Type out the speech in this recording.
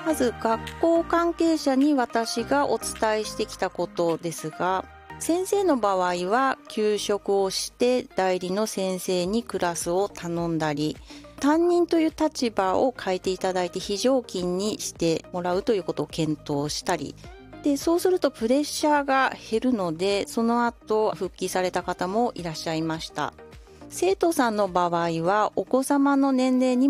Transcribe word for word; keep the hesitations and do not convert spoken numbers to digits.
まず学校関係者に私がお伝えしてきたことですが、先生の場合は休職をして代理の先生にクラスを頼んだり、担任という立場を変えていただいて非常勤にしてもらうということを検討したり、でそうするとプレッシャーが減るので、その後復帰された方もいらっしゃいました。生徒さんの場合はお子様の年齢に